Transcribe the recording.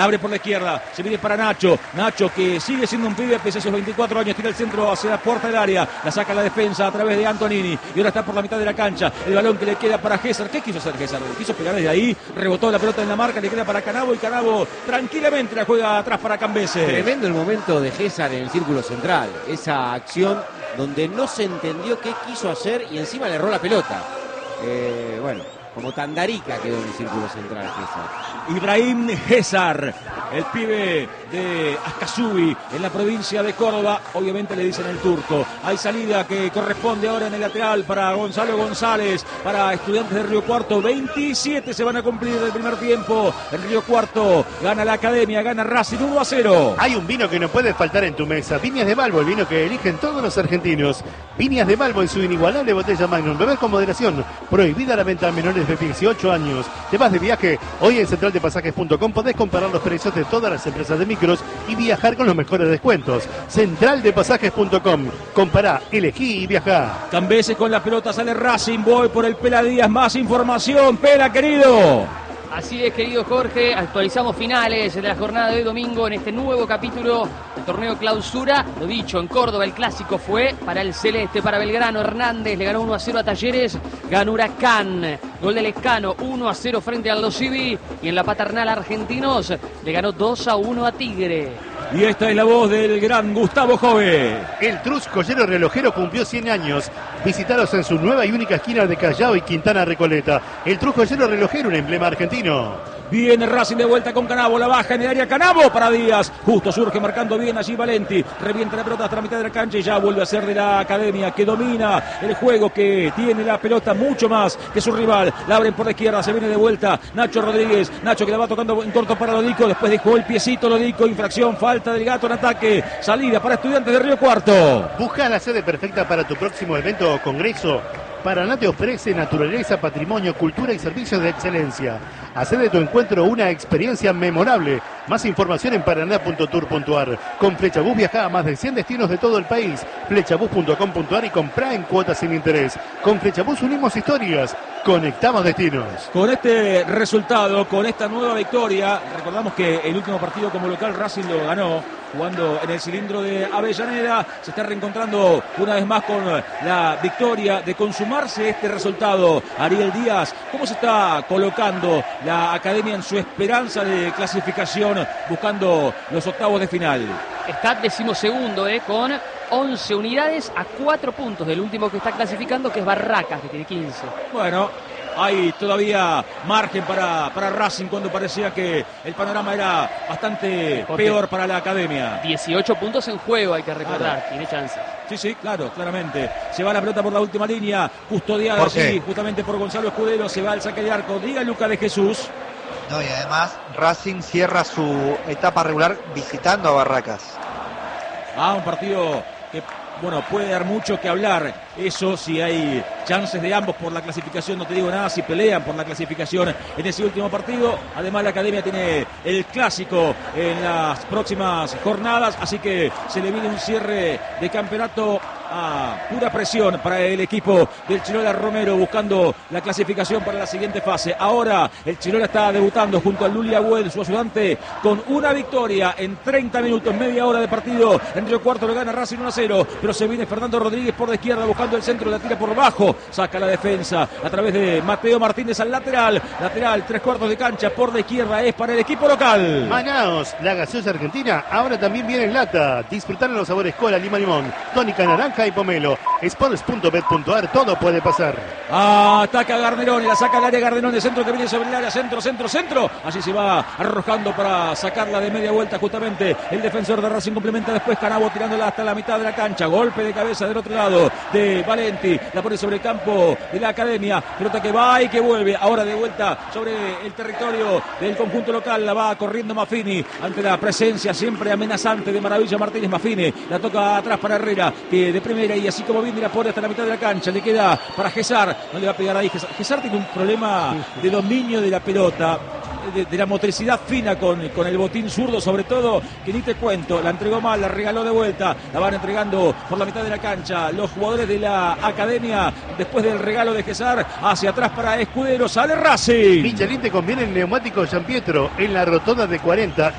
Abre por la izquierda, se viene para Nacho. Nacho que sigue siendo un pibe pese a sus 24 años. Tira el centro hacia la puerta del área. La saca la defensa a través de Antonini. Y ahora está por la mitad de la cancha. El balón que le queda para Gésar. ¿Qué quiso hacer Gésar? Quiso pegar desde ahí. Rebotó la pelota en la marca. Le queda para Canavo. Y Canavo tranquilamente la juega atrás para Cambese. Tremendo el momento de Gésar en el círculo central. Esa acción donde no se entendió qué quiso hacer y encima le erró la pelota. Bueno, como Tandarica quedó en el círculo central Gésar. Ibrahim Gésar, el pibe de Ascasubi en la provincia de Córdoba, obviamente le dicen el turco. Hay salida que corresponde ahora en el lateral para Gonzalo González, para Estudiantes de Río Cuarto. 27 se van a cumplir del primer tiempo. En Río Cuarto gana la Academia, gana Racing 1-0. Hay un vino que no puede faltar en tu mesa. Viñas de Balbo, el vino que eligen todos los argentinos. Viñas de Balbo en su inigualable botella Magnum. Beber con moderación. Prohibida la venta a menores de 18 años. Te vas de viaje. Hoy en centraldepasajes.com podés comparar los precios de todas las empresas de micros y viajar con los mejores descuentos. Centraldepasajes.com. Compará, elegí y viajá. Cambese con la pelota, sale Racing. Voy por el Pela Díaz. Más información, Pela, querido. Así es, querido Jorge, actualizamos finales de la jornada de hoy domingo en este nuevo capítulo del torneo Clausura. Lo dicho, en Córdoba el clásico fue para el Celeste, para Belgrano. Hernández le ganó 1-0 a Talleres, ganó Huracán. Gol del Lescano, 1-0 frente al Aldo Civi. Y en la Paternal Argentinos le ganó 2-1 a Tigre. Y esta es la voz del gran Gustavo Jove. El Trus Joyero Relojero cumplió 100 años. Visítalos en su nueva y única esquina de Callao y Quintana Recoleta. El Trus Joyero Relojero, un emblema argentino. Viene Racing de vuelta con Canavo, la baja en el área, Canavo para Díaz. Justo surge marcando bien allí Valenti. Revienta la pelota hasta la mitad de la cancha y ya vuelve a ser de la Academia que domina el juego, que tiene la pelota mucho más que su rival. La abren por la izquierda, se viene de vuelta Nacho Rodríguez. Nacho que la va tocando en corto para Lodico. Después dejó el piecito Lodico. Infracción, falta del Gato en ataque. Salida para Estudiantes de Río Cuarto. Busca la sede perfecta para tu próximo evento o congreso. Paraná te ofrece naturaleza, patrimonio, cultura y servicios de excelencia. Hacé de tu encuentro una experiencia memorable. Más información en paraná.tour.ar. Con Flechabús viaja a más de 100 destinos de todo el país. Flechabús.com.ar y comprá en cuotas sin interés. Con Flechabús unimos historias, conectamos destinos. Con este resultado, con esta nueva victoria, recordamos que el último partido como local Racing lo ganó, jugando en el cilindro de Avellaneda. Se está reencontrando una vez más con la victoria de consumarse este resultado. Ariel Díaz, ¿cómo se está colocando la Academia en su esperanza de clasificación buscando los octavos de final? Está 12º, con 11 unidades a 4 puntos del último que está clasificando, que es Barracas, que tiene 15. Bueno, hay todavía margen para Racing cuando parecía que el panorama era bastante peor para la Academia. 18 puntos en juego, hay que recordar, claro. Tiene chances. Sí, claro, claramente. Se va la pelota por la última línea, custodiada allí justamente por Gonzalo Escudero. Se va al saque de arco, diga Luca de Jesús. No, y además Racing cierra su etapa regular visitando a Barracas. Un partido que, bueno, puede dar mucho que hablar. Eso si hay chances de ambos por la clasificación, no te digo nada si pelean por la clasificación en ese último partido. Además la Academia tiene el clásico en las próximas jornadas, así que se le viene un cierre de campeonato a pura presión para el equipo del Chirola Romero, buscando la clasificación para la siguiente fase. Ahora el Chirola está debutando junto a Luli Agüel, su ayudante, con una victoria en 30 minutos, media hora de partido. En Río Cuarto lo gana Racing 1-0, pero se viene Fernando Rodríguez por la izquierda buscando el centro, la tira por bajo, saca la defensa a través de Mateo Martínez al lateral, 3/4 de cancha por la izquierda, es para el equipo local. Manaos, la gaseosa argentina, ahora también viene en lata. Disfrutar los sabores cola, lima, limón, tónica, naranja y pomelo. Sponsors.bet.ar, todo puede pasar. Ataca Garnerone, la saca al área Garnerone, centro que viene sobre el área, centro. Allí se va arrojando para sacarla de media vuelta justamente el defensor de Racing. Complementa después Canavo tirándola hasta la mitad de la cancha. Golpe de cabeza del otro lado de Valenti, la pone sobre el campo de la Academia. Pelota que va y que vuelve. Ahora de vuelta sobre el territorio del conjunto local. La va corriendo Maffini ante la presencia siempre amenazante de Maravilla Martínez. Maffini la toca atrás para Herrera, que de primera y así como viene la pone hasta la mitad de la cancha. Le queda para Gesar, no le va a pegar ahí. Gesar tiene un problema de dominio de la pelota. de la motricidad fina con el botín zurdo, sobre todo, que ni te cuento, la entregó mal, la regaló de vuelta, la van entregando por la mitad de la cancha los jugadores de la academia, después del regalo de Gesar, hacia atrás para Escudero, sale Racing. Michelin te conviene el neumático Giampietro en la rotonda de 40.